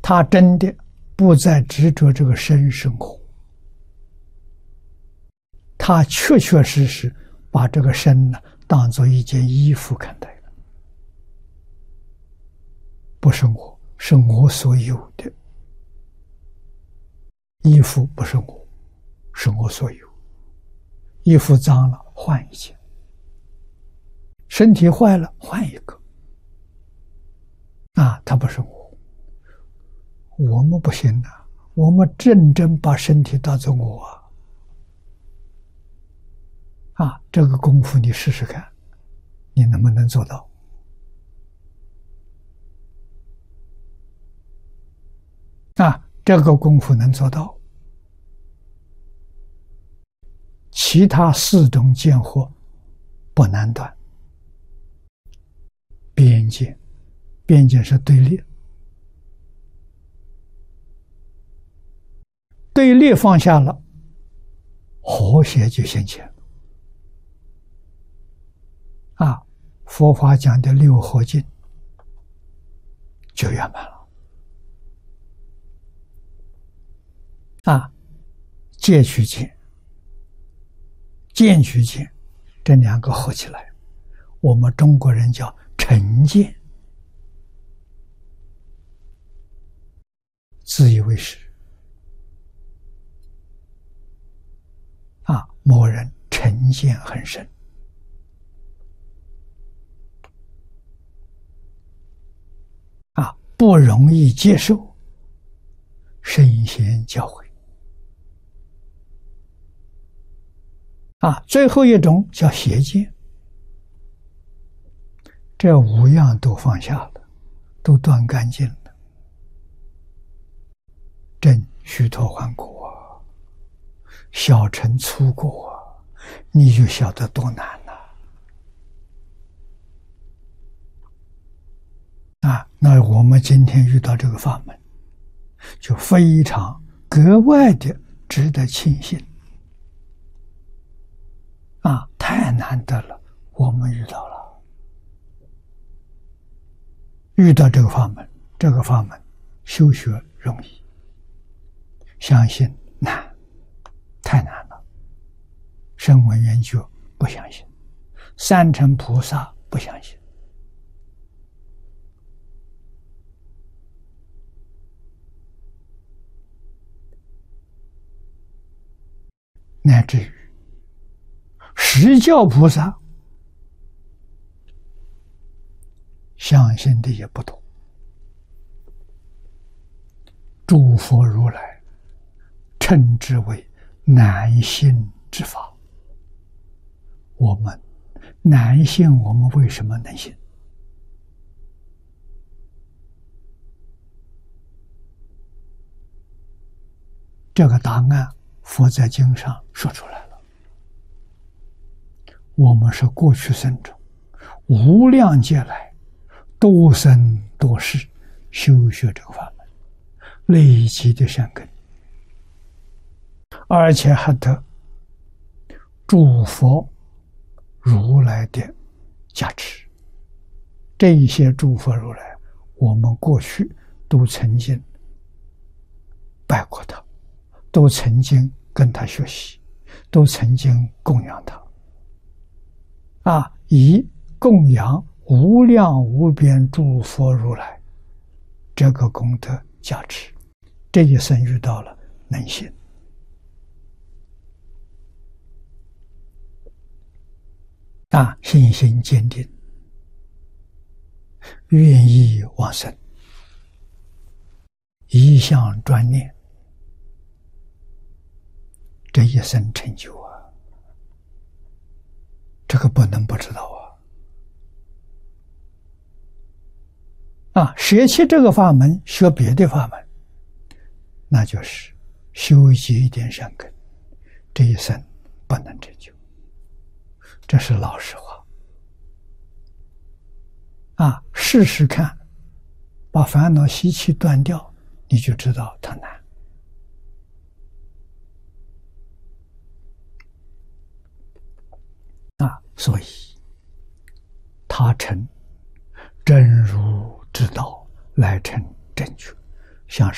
他真的不再执着这个身生活，他确确实实把这个身呢当作一件衣服看待了，不是我，是我所有的衣服，不是我，是我所有。衣服脏了换一件，身体坏了换一个，他不是我。我们不行啊，我们认真把身体当作我这个功夫你试试看，你能不能做到？这个功夫能做到，其他4种见惑不难断。边界，边界是对立，对立放下了，和谐就现前。佛法讲的6合敬就圆满了。戒取戒，见取戒，这2个合起来，我们中国人叫成见，自以为是。某人成见很深，不容易接受圣贤教诲。最后一种叫邪见，这5样都放下了，都断干净了，证须陀洹果，小乘粗果，你就晓得多难了。那我们今天遇到这个法门，就非常格外的值得庆幸。太难得了，我们遇到了，遇到这个法门，这个法门修学容易，相信难，太难了。声闻缘觉不相信，三乘菩萨不相信，乃至于十教菩萨相信的也不多。诸佛如来称之为难信之法。我们难信，我们为什么能信？这个答案佛在经上说出来了。我们是过去生中无量劫来多生多世修学这个法门累积的善根，而且还得诸佛如来的加持。这一些诸佛如来，我们过去都曾经拜过他，都曾经跟他学习，都曾经供养他。以供养无量无边诸佛如来这个功德加持，这一生遇到了能信。信心坚定，愿意往生，一向专念，这一生成就这个不能不知道舍弃这个法门，学别的法门，那就是修习一点善根，这一生不能成就。这是老实话试试看，把烦恼习气断掉，你就知道它难。所以他成真如之道，来成正觉， 像